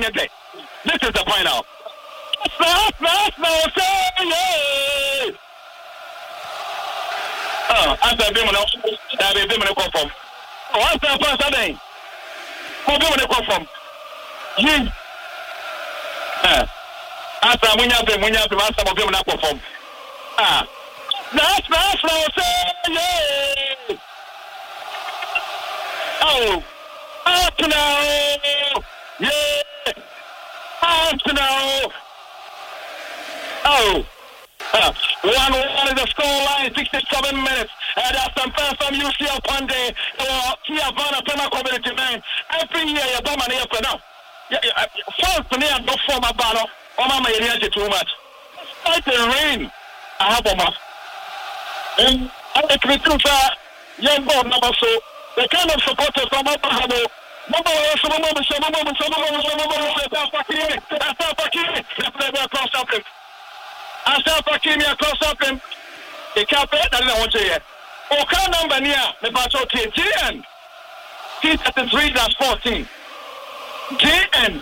day. This is the final. After being a call from. Oh, after first Saturday. Who being a call from? You. After when you have been after being a call from. Oh, Arsenal! Yeah! Arsenal! Oh! 1-1 is the score line, 67 minutes. That's the first time you see a Pandey or Tiavana Pema Community Man. Every year, you're bomb and here for now. First, me and no former battle, or Mama, you're too much. Despite the rain, I have a mouth. And I think we took a young boy number so the kind of supporters from Abahado. Across something. The carpet, I don't want to hear. Okay, number near the battle TN. T33-14. TN.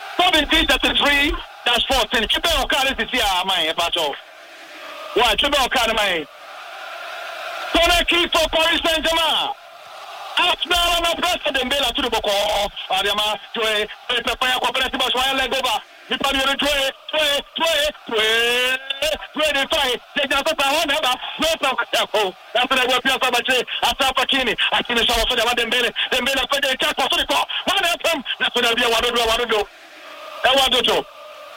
17-33-14. Keep it on card this year, my battle. Why, keep it on card, my. Corner key for Paris Saint-Germain. Arsenal and the president Bella to the Boko. Adama, Joy, Pepper, Cooperative, Legova. The party of the 25. They just have no that's what I will be after Fakini. I finish our for the Dembele. Dembele for the attack for the call. One of them. That's what I want to do. I want to do.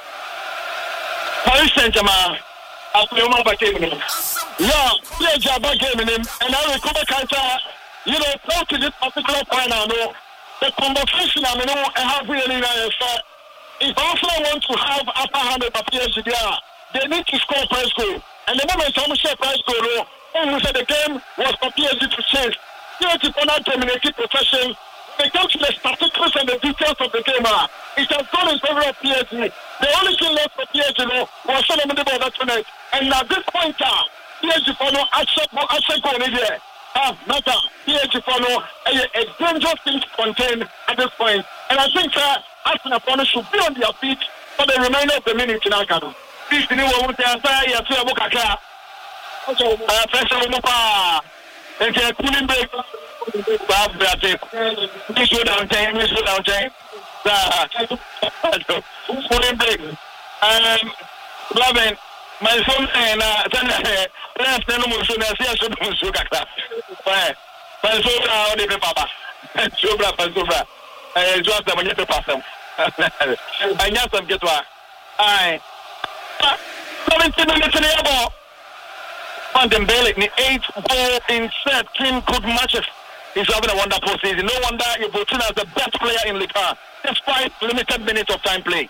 Paris Saint-Germain. After your mother came in him. Yeah, play Jabba came in him. And I will come back now to this particular final, the conversation I know I have really if Arsenal want to have upper hand of PSG, they need to score first goal. And the moment someone said first goal, who said the game was for PSG to change. PSG for not dominated possession. They come to the statistics and the details of the game. It has gone in favor of PSG. The only thing left for PSG was Solomon de Boda tonight. And at this point, PSG for no action goal in here. Matter PSG for no a dangerous thing to contain at this point. And I think Arsenal opponents should be on their feet for the remainder of the minute in Akano. This is the new one to answer. You see a book. Pressure Mupa. And a cooling break. We should down time. Cooling break. Loving my son and last no more soon as I should Musukaka. Pansura, the Papa. Subra, Pansura. Just the money to pass them. I know some get one. 17 minutes in the air. Van Dembele, the 8th goal in 13 good matches. He's having a wonderful season. No wonder you're voting as the best player in Ligue 1, despite limited minutes of time play.